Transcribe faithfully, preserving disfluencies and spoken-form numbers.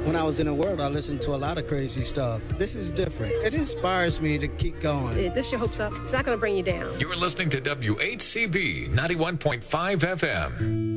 When I was in the world, I listened to a lot of crazy stuff. This is different. It inspires me to keep going. It, this your hopes up. It's not going to bring you down. You're listening to W H C B ninety-one point five F M.